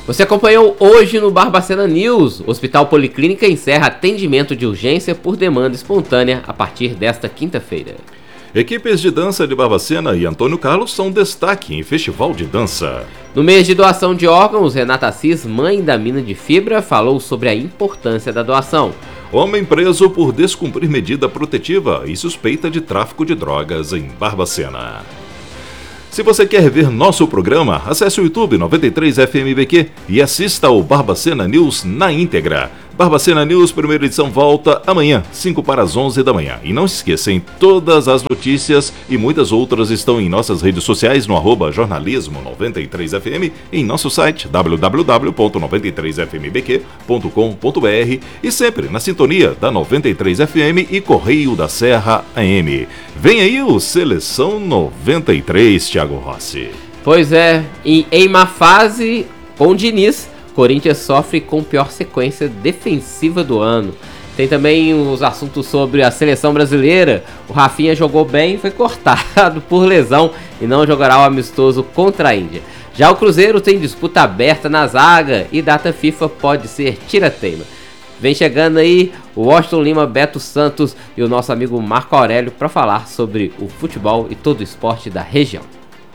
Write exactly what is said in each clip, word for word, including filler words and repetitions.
Você acompanhou hoje no Barbacena News. O Hospital Policlínica encerra atendimento de urgência por demanda espontânea a partir desta quinta-feira. Equipes de dança de Barbacena e Antônio Carlos são destaque em festival de dança. No mês de doação de órgãos, Renata Assis, mãe da mina de fibra, falou sobre a importância da doação. Homem preso por descumprir medida protetiva e suspeita de tráfico de drogas em Barbacena. Se você quer ver nosso programa, acesse o YouTube noventa e três F M B Q e assista ao Barbacena News na íntegra. Barbacena News, primeira edição, volta amanhã, cinco para as onze da manhã. E não se esqueçam, todas as notícias e muitas outras estão em nossas redes sociais no arroba jornalismo noventa e três F M e em nosso site w w w ponto noventa e três f m b q ponto com ponto b r e sempre na sintonia da noventa e três F M e Correio da Serra A M. Vem aí o Seleção noventa e três, Thiago Rossi. Pois é, e em má fase com o Diniz, Corinthians sofre com pior sequência defensiva do ano. Tem também os assuntos sobre a seleção brasileira. O Rafinha jogou bem e foi cortado por lesão e não jogará o amistoso contra a Índia. Já o Cruzeiro tem disputa aberta na zaga e data FIFA pode ser tira-teima. Vem chegando aí o Washington Lima, Beto Santos e o nosso amigo Marco Aurélio para falar sobre o futebol e todo o esporte da região.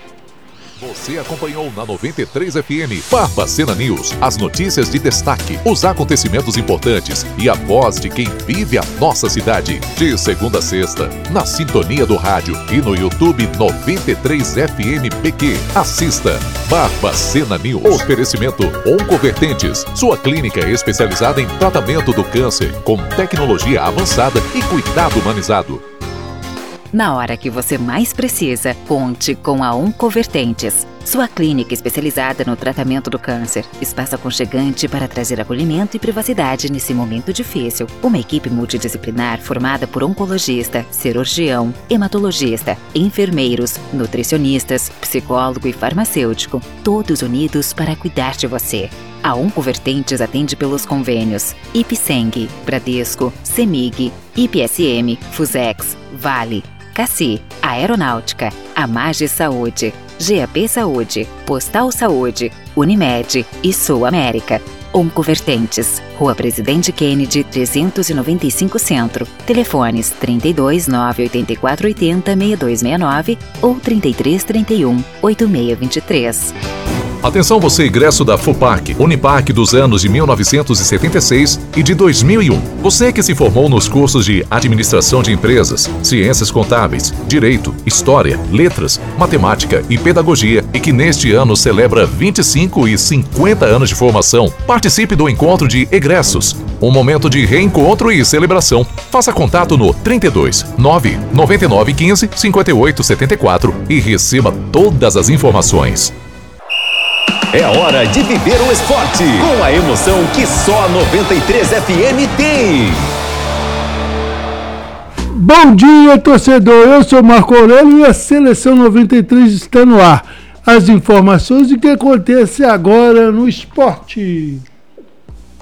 Você acompanhou na noventa e três F M Barbacena News, as notícias de destaque, os acontecimentos importantes e a voz de quem vive a nossa cidade. De segunda a sexta, na sintonia do rádio e no YouTube noventa e três F M P Q. Assista Barbacena News. Oferecimento Oncovertentes, sua clínica especializada em tratamento do câncer com tecnologia avançada e cuidado humanizado. Na hora que você mais precisa, conte com a Oncovertentes, sua clínica especializada no tratamento do câncer. Espaço aconchegante para trazer acolhimento e privacidade nesse momento difícil. Uma equipe multidisciplinar formada por oncologista, cirurgião, hematologista, enfermeiros, nutricionistas, psicólogo e farmacêutico, todos unidos para cuidar de você. A Oncovertentes atende pelos convênios Ipseng, Bradesco, Semig, I P S M, Fusex, Vale, Cassi, Aeronáutica, Amage Saúde, G A P Saúde, Postal Saúde, Unimed e Sul América. Oncovertentes, Rua Presidente Kennedy, trezentos e noventa e cinco Centro. Telefones trinta e dois, nove oito quatro oito zero, seis dois seis nove ou trinta e três, trinta e um, oito seis dois três. Atenção você, ingresso da FUPAC, Unipac dos anos de mil novecentos e setenta e seis e de dois mil e um. Você que se formou nos cursos de Administração de Empresas, Ciências Contábeis, Direito, História, Letras, Matemática e Pedagogia e que neste ano celebra vinte e cinco e cinquenta anos de formação, participe do encontro de egressos. Um momento de reencontro e celebração. Faça contato no trinta e dois, nove nove nove um cinco, cinco oito sete quatro e receba todas as informações. É hora de viver o esporte com a emoção que só a noventa e três F M tem. Bom dia, torcedor. Eu sou Marco Aurélio e a Seleção noventa e três está no ar. As informações do que acontece agora no esporte.